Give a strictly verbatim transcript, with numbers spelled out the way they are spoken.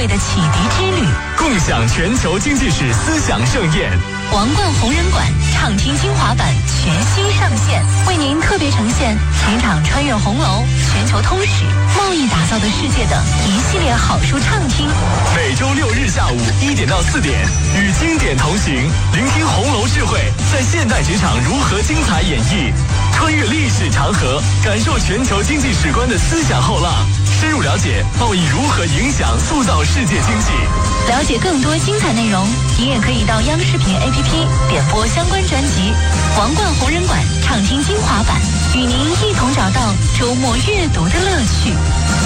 会的启迪之旅， 共享全球经济史思想盛宴。 王冠红人馆畅听精华版全新上线，为您特别呈现几场穿越红楼、全球通史、贸易打造的世界等一系列好书畅听。 每周六日下午一点到四点，与经典同行，聆听红楼智慧在现代职场如何精彩演绎，穿越历史长河，感受全球经济史观的思想后浪，深入了解贸易如何影响塑造世界经济。 了解更多精彩内容，您也可以到央视频 A P P 点播相关专辑《王冠红人馆畅听精华版》，与您一同找到周末阅读的乐趣。